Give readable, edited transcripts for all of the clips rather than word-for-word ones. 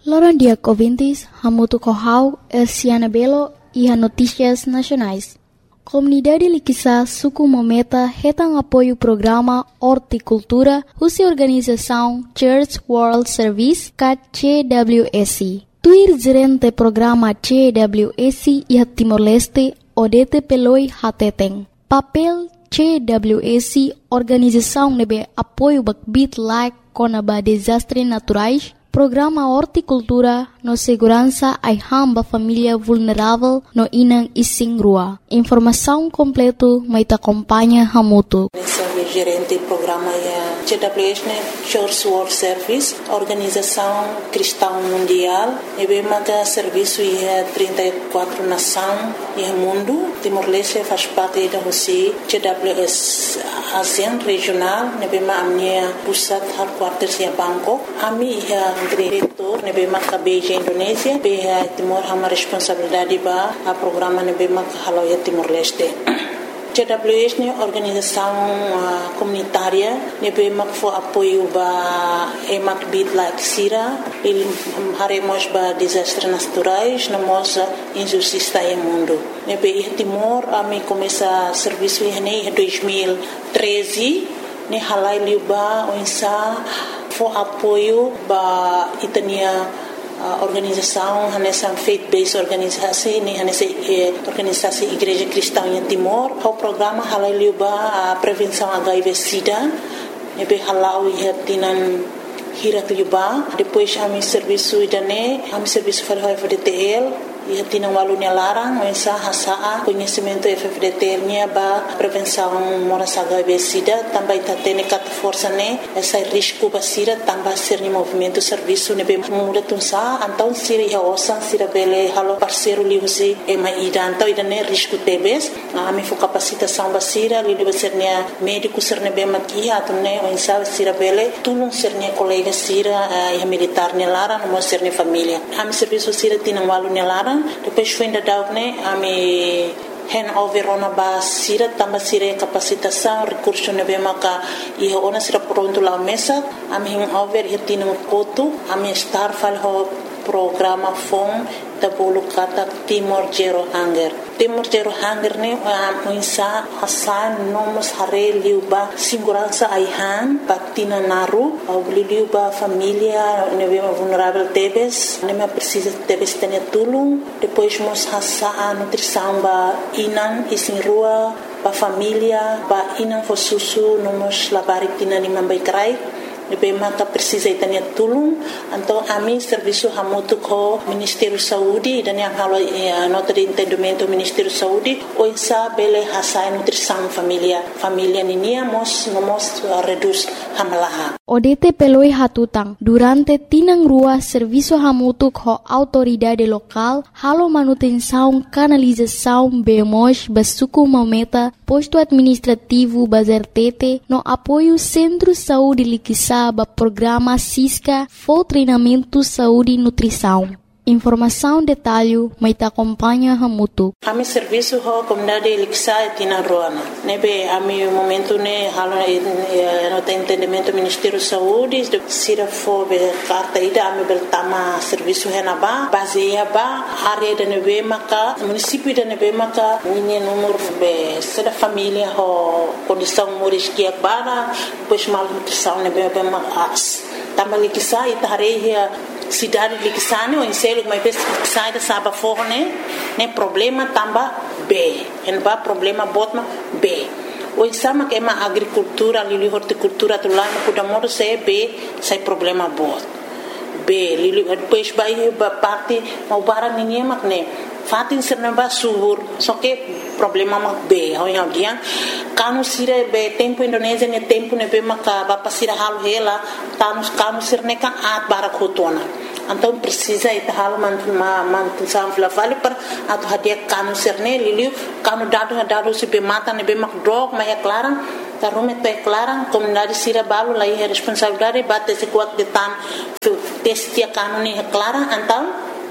Loran dia ouvintes, hamutu kohau, Siana Belo e a Notícias Nacionais. Comunidade Liquiçá suku mometa retang apoio programa Horticultura, husi organização Church World Service, CWSC. Tuir gerente programa CWSC e Timor-Leste, Odete Peloi Hateteng. Papel CWSC, organização nebe apoio bakbit like konaba desastre naturais, programa Horticultura no segurança ai hamba família vulnerável no inang ising rua. Informação completo mai ta acompanha hamutu. Gerente do programa é CWS, Church World Service, Organização Cristã Mundial, e bem maga serviço é 34 nações e mundo. Timor-Leste faz parte da Rússia, CWS ASEAN regional, e bem maga minha pusat headquarters é Bangkok. Ami é diretor, e bem maga Beijing Indonésia, bem Timor hama responsabilidade ba a programa e bem maga halo é Timor-Leste. CWS é organização comunitária, nebe for apoio ba emak bit like sira, ele haremos ba desastres naturais, namos injustiça em mundo. Nebe Timor a me começa serviço em 2013, ne halai liuba onsa for apoio ba itania organização nessa faith-based organização nessa organização Igreja Cristã em Timor o programa halaliuba a prevenção HIV/SIDA nebe halau ihatinan hirat liuba depois a mi serviço idane a mi serviço para FDTL ihatinan walunya larang mensa hasaa conhecimento FDTL nya ba prevenção moras HIV/SIDA também tatene cat força ne essa risco basira também ser ni movimento serviço nebe muda tunsa então siri ya osan sira bele halo parceiro liusi e mai ida então idane risco tebes a mi fo capacitação basira li deve ser nia médico ser nebe makia atune mensa sira bele tulung ser nia colega sira e militar ne larang mo ser ni família a mi serviço sira tinan walunya larang depois foi ainda daune a me hand over ona ba sira tamba sira capacitação recurso nebe maka e ona sira pronto la mesa a me hand over hitin kotu a me star fal ho programa fon tabulu kata Timor Zero Hunger. Timor Zero Hunger ne muinsa hasan nomos hare liuba segurança aihan patina naru au liuba família nebe vulnerável tebes neme precisa tebes tene tulung depois mos hasa nutrição ba inan isin rua ba família ba inan fo susu nomos labarik tina ni mambai krai nebe maka precisa itania tulung então a mim serviço hamutu ko Ministério Saúde dan yang halo nota de entendimento Ministério Saúde o insa bele hasa nutrição família ninia mos reduz hamalaha Odete peloi hatutang durante tinang rua serviço hamutu ko autoridade local halo manutenção canalização bemos basuku mometa posto administrativo bazar tete no apoio Centro Saúde Liquiçá programa Cisca for treinamento saúde e nutrição. Informação detalhe mai ta acompanha hamutu. Ami serviço ho comunidade Liquiçá tina roana. Nebe ami momento ne halo no entendimento Ministério Saúde de sira fo be carta ida ami beltama serviço henaba baseia ba área de nebe maka município de nebe maka minha número be sira família ho condição moris que bara pois mal nutrição nebe be mas tama Liquiçá itareia cidade de Liquiçá o enselo mas sai da saba forne ne problema tamba B en ba problema botma B o exama que é uma agricultura ali horticultura do lá no Kudamoro se B sai problema bot B li depois vai parte mau barang ninguém makne fatin sernamba subur só que problema mak B ao dia kanu sira be tempo Indonésia ne tempo ne be maka ba pasira hal hela kanu sirne kan at barakotona então precisa ita hal mantusan flavali per atau hadia kanu sirne liliu kanu dado se be mata ne be mak drog ma clarang tarume te clarang comunidade sira balu lai responsabilidade bate se kuat de tan testia kanu ne clarang então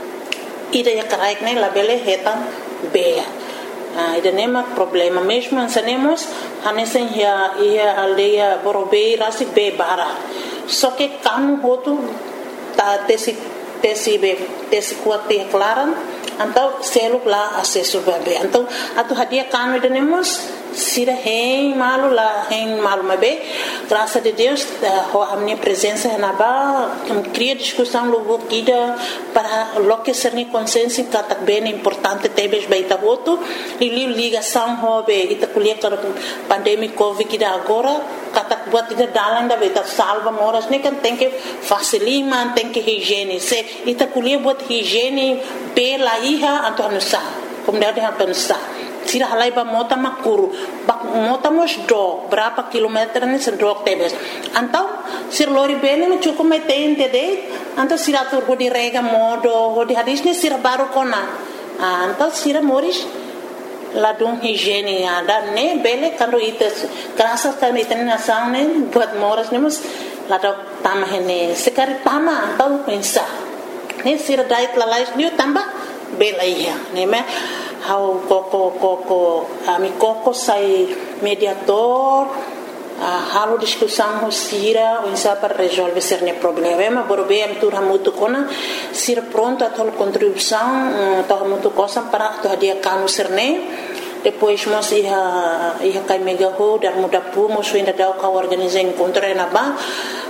ida ya karaik ne labele hetan B ida nema problema mesmo ansanemos hanesen ia aldeia borobei rasi be bara só que kanu hotu ta tesi tesi kuat te klaran então selo lá acesso bebê então atu hadia kanu denemos sira hen malu mabe graças a Deus a minha presença na ba cria discussão logo kida para loque ser ni consciência que bem importante tebes baita voto e ligação hobe ita kulia para pandemia covid kida agora kata buat ida dalang da baita salva moras ni kan tem que facilima tem que higiene se ita kulia buat higiene pela iha anto anusa como deve anusa sira halai ba mota makuru ba mota mos do berapa kilometer ni sedok tebes antau sir lori bene me cukup me tente de antau sira tur di rega modo di hadis ni sira baru kona antau sira moris ladung higiene ada ne bele kando ites kerasa kan iten nasang ne buat moras ni mus ladok tamah ne sekari tama antau pensa ne sira dait lalais ni tambah bela iya ne me how koko ami koko sai mediator halo discussão sira o insa para resolver cerne problema borbe am tur hamutu kona sira pronto a tol contribuição to hamutu cosa para to dia kanu cerne depois mos ia kai mega ho dar muda pu mos ainda dau ka organizar encontro na ba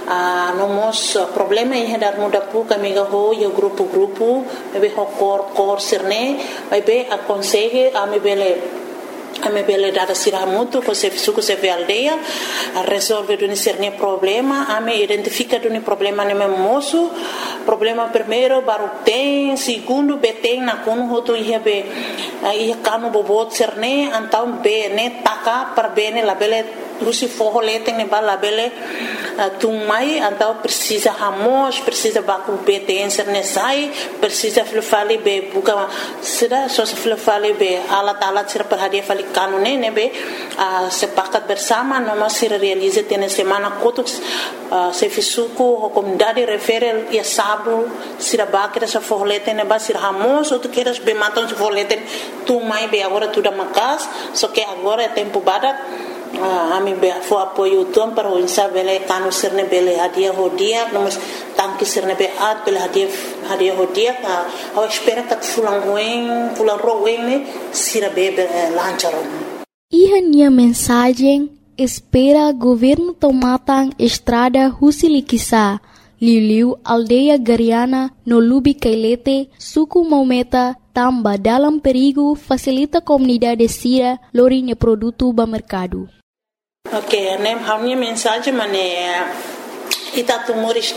no mos problema ia dar muda pu ka mega ho yo grupo be ho cor cerne vai be aconselhe a me bele dada sira mutu ko se suku se ve aldeia a resolve duni cerne problema a me identifica duni problema ne moço problema primeiro baru tem segundo beteng na kono hoto ia be ia kanu bobot cerne antau be ne taka per bene la bele rusi forro leteng ne bala bele tumai antau precisa hamos precisa baku beteng cerne sai precisa flufali be buka sida so flufali be alat sira perhadia fali kanu ne be sepakat bersama noma sira realize tene semana kotuk se fisuku comunidade referel ia sabu sira bakira sa forlete ne ba sira hamos ou tu queres be maton se forlete tu mai be agora tu da makas so que agora é tempo badat ami be fo apoio tom para o insa bele kanu sirne bele hadia hodia nomos tanki sirne be at bele hadia hodia a espera que fulan roen ne sira bebe lancharon. Iha nia mensagem espera governo tomatan estrada Husilikisa Liu aldeia Gariana no Lubi Kailete suku Maumeta tamba dalam perigo facilita comunidade sira lorinya produto ba mercado. Ok, nem a minha mensagem é itatu moris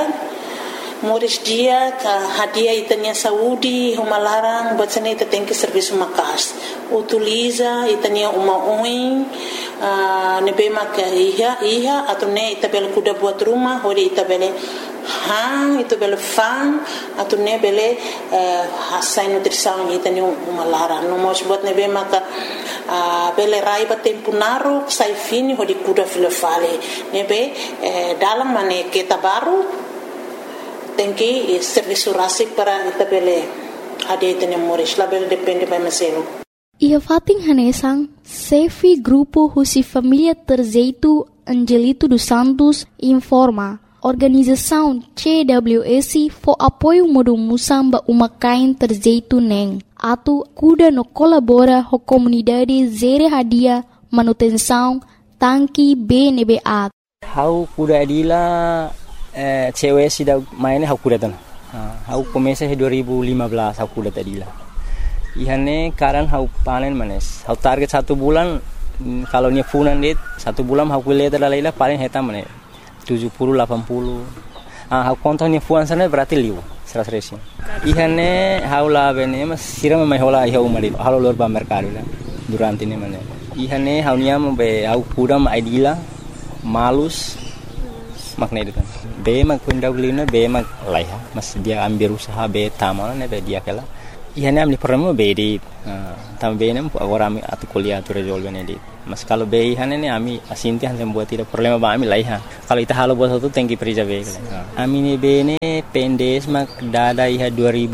dia ka hadia itanya saúde uma larang buat sana ita tem que serviço makas utiliza itanya uma oin nebe maka iha atau ne ita bel kuda buat rumah hori ita bele ita bele fan atau ne bele hasai nutrição itanya uma larang no mos buat nebe maka bele rai ba tempo naro sai fini hori kuda filofale nebe dalam mane kita baru tem que serviço rásico para itabele hadia itanya moris label depende by maselo. Ia fating hanesang Sefi Grupo Husi Família Terzeito Angelito dos Santos informa organização CWS for apoio modo musamba umakain Terzeito neng atu kuda no colabora ho comunidade zere hadia manutenção tanki BNBA. How kuda adila cewek sudah mainnya aku datang. Aku komesa 2015 aku datang dila. Ihane karan aku panen manes. Aku target 1 bulan kalau nya funan dit 1 bulan aku lihat adalah paling heta manes 70 80. Aku kontaknya fuan sana berarti liu 100. Ihane aku lah bene mas siram mai hola iha umari. Halo lor ba mercado la durante ini manes. Ihane aku nya be aku kuda ma idila malus makna itu kan. Be mag kunda ulina be mag laiha mas dia ambil usaha be tamana ne be dia kala ihane amli problema be di tam be nem agora ami atu kuliah tu resolve ne di mas kalau be ihane ne ami asinti han sem buat tidak problema ba ami laiha kalau ita halo buat satu tengki perija be kala ami ne be ne pendes mag dada iha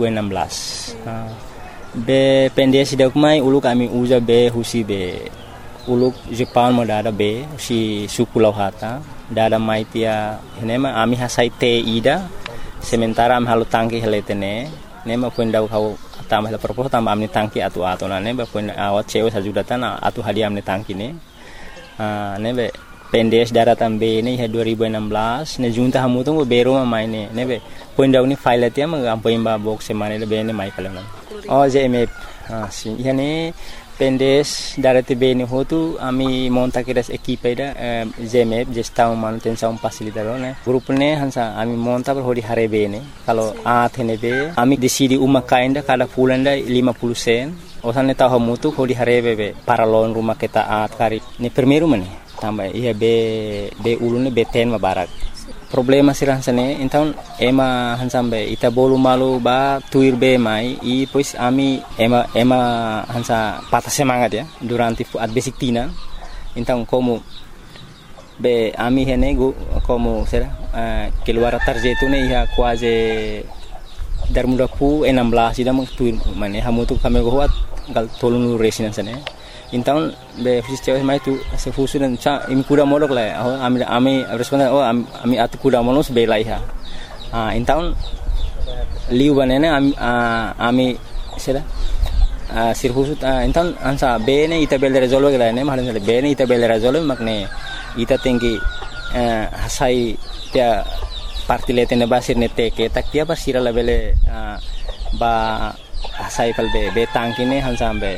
2016 be pendes dak mai ulu kami uja be husi be uluk Jepang mo dada be si suku lauhata dada mai tia henema ami hasai te ida sementara am halu tangki heletene nema puendau kau tambah la propos tambah amni tangki atu na neba puen awat cewe sajudatan atu hadiah amni tangki ne nebe pendes daratan B ini 2016 ne junta hamu tu bero maine nebe puendau ni file tia mengampai mba box semane le bene mai kala JMF si yani pendes darati B ni hotu ami monta kiras equipe da JMF gestão manutenção facilitador ne grupo ne hansa ami monta per hodi hare B ne kalau athene be ami decidi uma kainda kada pulanda 50 sen osan ne tahu hamu tu hodi hare be para loan rumah kita kari ni primeiro mane tambah iya be ulune B10 mabarak problema sirah sane então ema hansambe ita bolu malu ba tuir be mai i pois ami ema hansa patah semangat ya durante at basic tina então como be ami hene como será keluar tarjetu ne ia quase dar muda pu 16 ida meng tuir mane hamu tu kami goat gal tolunu resina sane então be fusis cewek mai tu se fusu dan cha imi kuda modok la ami responden ami atu kuda monos be la iha então liu banene ami sera sir fusu então ansa be ne ita bel resolve la ne mahan be ne ita bel resolve makne ita tinggi hasai dia parti letene basir ne teke tak dia basira la bele ba hasai kal be tangkine hansa be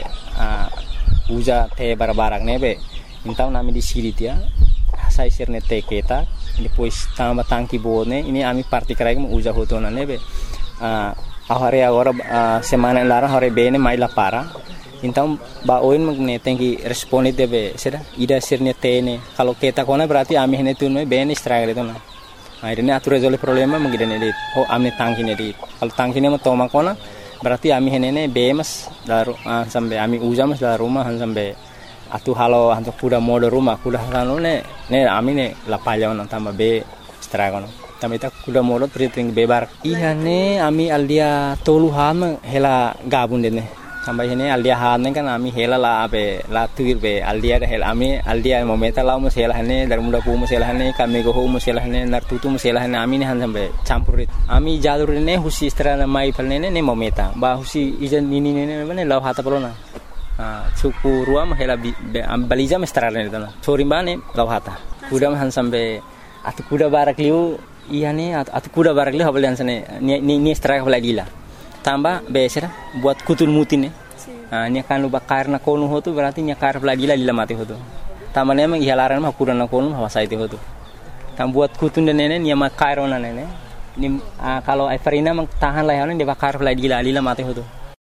uja te barbarak nebe então nami di siri dia sai sirne te keta depois tamba tangki bone ini ami parti karai mo uja hotona nebe ahare agora semana lara hore bene mai la para então ba oin magne tengi responde debe seda ida sirne tene kalau keta kona berarti ami hene tunme bene stragre tona akhirnya atu resolve problema mengidene dit amne tangki ne dit kalau tangki ne mo toma kona berarti ami henene bemas daru sampai ami ujamas dalam rumah sampai atu halo hantu kuda mode rumah kuda halo ne ami ne lapalya on tambah be stragono tambah ita kuda mode priting bebar ihane ami aldia toluhan hela gabun dene tambah hene aldia han kan ami hela la be la tuir be aldia hel ami aldia momenta la mo hela hane dar muda pu mo hela hane kami go mo hela hane nar tutu mo hela hane ami ne han sampai campurit ami jalur ne husi strana mai palne ne momenta ba husi ijan nini ne ne law hata pelona suku ruam hela baliza mestrana ne tana sorimbane law hata kuda han sampai atu kuda barak liu ihane atu kuda barak liu habal sane ni straka baladila tambah besera buat kutul mutin nya kan lu bakar na konu hotu berarti nya kar lagi lila mati hotu tamane emang ihalaran mah kuran na konu hawa saiti hotu tam buat kutun dan nene nya makar ona nene ni kalau Everina mang tahan lah dia bakar lagi lila mati hotu.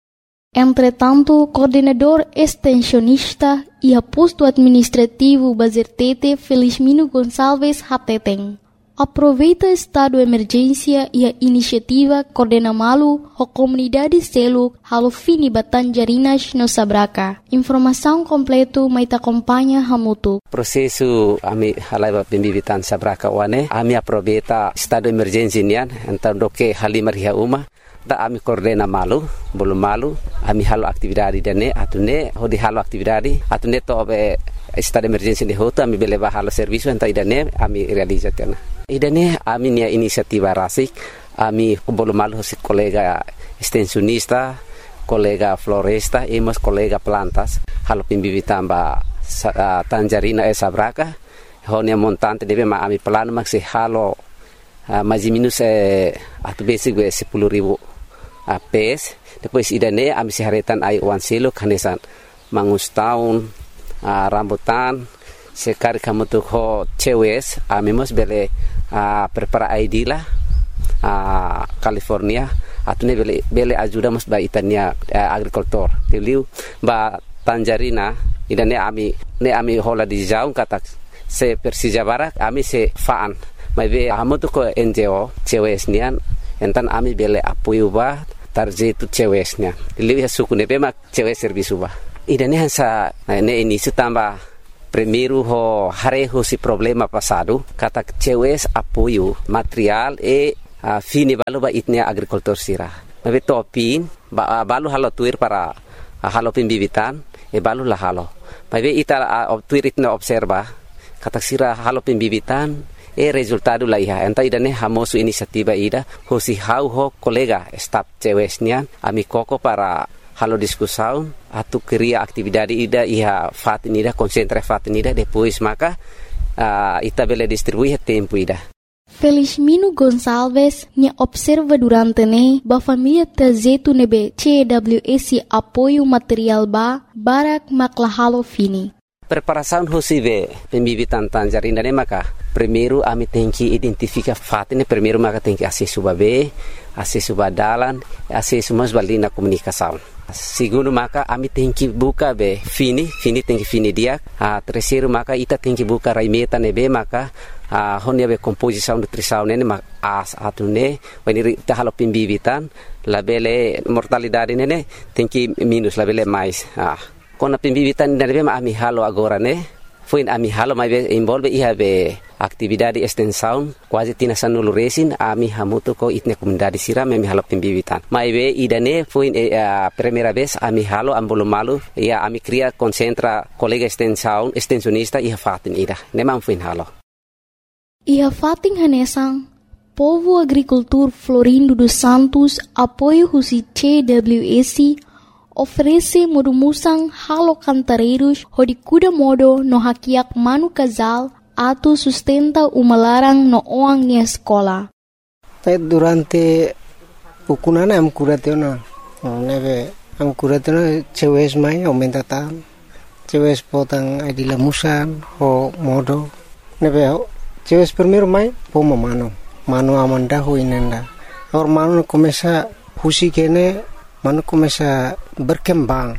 Entretanto, coordenador extensionista e posto administrativo Bazertete Felizmino Gonçalves Hateteng aproveita estado de emergência e a iniciativa Coordena Malu a comunidade selo halo fini Batanjarinas no Sabraca. Informação completo mai acompanha hamutu. Prosesu ami halai pembibitan Sabraca wane ami aproveita estado de emergência nian então doke halimar hia uma da ami Coordena Malu belum malu ami halo aktividade dane atune hodi halo aktividade atune to be estado de emergência de hoto ami beleva halo serviço então idane ami realizatena. Idane ami nia inisiativa rasik ami belum malu si kolega extensionista kolega floresta emos kolega plantas halo pembibitan ba Tanjarina Sabraca honia montante debe ma ami plan maksi halo mais minus atu basic 10.000 PS depois idane ami siharetan ai wan selo kanesan mangus tahun rambutan sekali kamu tuh ho cewes ami mos bele prepara ID lah California atune bele ajuda mos ba itania agricultor teliu ba Tanjarina idane ami hola di jaung kata se Persija Barak ami se faan mai be amu tuh ko NGO cewes nian entan ami bele apoio ba tarjetu cewesnya teliu ya suku ne be mak cewes servisu ba idane hansa ne ini sutamba primeiro ho hareho si problema passado kata cewes apoio material fini balu ba itnia agricultor sira mabe topin balu halo tuir para halo pembibitan balu la halo mabe ita tuir itna observa kata sira halo pembibitan resultado la iha enta idane hamosu inisiativa ida hosi hau ho kolega staf cewesnian ami koko para halo discussão atu cria atividade ida iha fatinida concentra fatinida depois maka ita bele distribuir tempo ida. Felizmino Gonçalves nya observa durante ne ba família trazetu nebe CWS apoio material barak maklahalo fini. Preparação hosive pembibitan tanjarinda ne maka primeiro ami tem que identificar fatine primeiro maka tem que acesso babe acesso badalan acesso mas balina comunicação. Segundo maka ami tem que buka be fini tem que fini dia. Terceiro maka ita tem que buka raimeta nebe maka honia be composição nutrição nene mak atune when ita halo pembibitan labele mortalidade nene tem que minus labele mais. Kona pembibitan nebe ami halo agora ne foi ami halo mai be involve iha be atividade extensão quase tina sanulu resin ami hamuto ko itne comunidade siram ami halo pembibitan mai be idane foi primeira vez ami halo ambolo malu ia ami cria concentra colega extensão extensionista iha fatin ida nemam foi halo iha fatin hanesang Povo Agricultor Florindo dos Santos apoio husi CWS oferece modumusang halo cantareiros hodi kuda modo no hakiak manu casal atu sustenta umalarang no oang ni escola. Durante ukunana am kuratena neve am kuratena cewes mai aumenta tan cewes potang adila musan ho modo neve cewes primeiro mai pomo mano amanda ho inenda or mano começa husi kene mano começa berkembang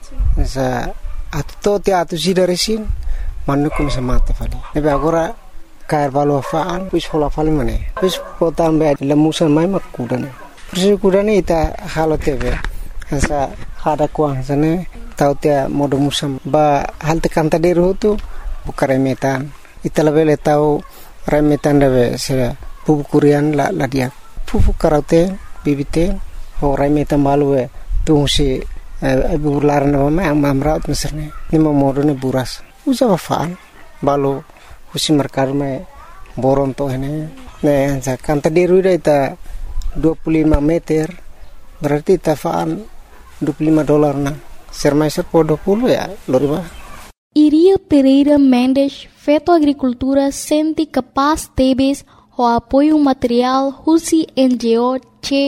sa atto te atu sidaresin mano começa mata fali nebe agora cair valo faan pis hola fali mane pis potam be lemusan mai makudane pis kudane ita halo tebe sa hada kuang sane tau te modo musam ba hal te kanta deru tu bukare metan ita lebele tau remetan debe se pupu kurian la dia pupu karate bibite Horai metan balu tu si bulan nama amamraut misalnya ni modo ni buras usaha faan balu usi merkar me boron to ini ne kan tadi ruda ita 25 meter berarti ita faan $25 na sermaiser po 20 ya loriba. Iria Pereira Mendes Feto Agricultura senti capaz tebes o apoio material husi NGO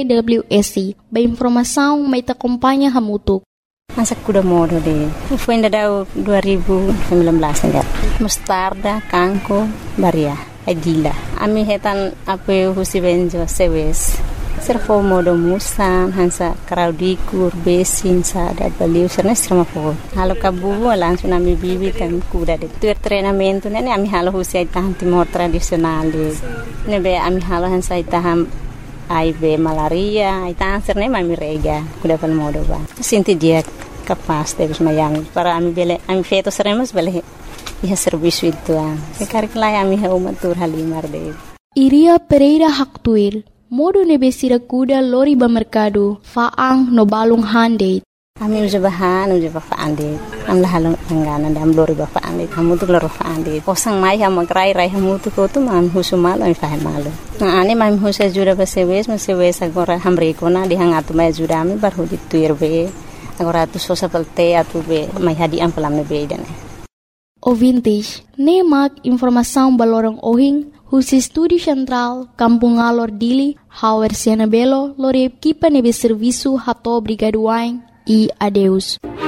CWS. Ba informação mai ta acompanha hamutuk. Masa kuda modo de. Foi ainda dau 2019 enggak. Mustarda, kangko, baria, adila. Ami hetan apoio husi benjo sewes. Servo modo musan hansa kraudikur besin sada baliu serna strama fo. Halo kabu langsung ami bibi kan kuda de. Tu treinamento nene ami halo husi itahan timor tradisional de. Nebe ami halo hansa itaham AIB malaria, itahan serna ami rega kuda pal modo ba. Sinti dia capaz de mayang para ami bele ami feto seremos bele iha serviço itu sekar kelai ami haumatur halimar de. Iria Pereira Haktuil modo nebesira kuda lori ba mercado faang no balung hande. Ami uja faande. Am lahalong anggana dam lori ba faande. Kamu tu loro faande. Osang mai ham magrai rai hamu tu ko tu mam husumalo ai fahe malo. Na ani mam husa jura ba sewes agora hamre kona di hangatu mai jura ami bar hudi tuirbe. Agora tu sosa pelte atu be mai hadi am pelam be dane. Ouvintes, nemak informação balorong ohing husi Estúdio Central, Kampung Alor Dili, Hauer Siana Belo, lori equipa nebe serviço hato brigaduain e adeus.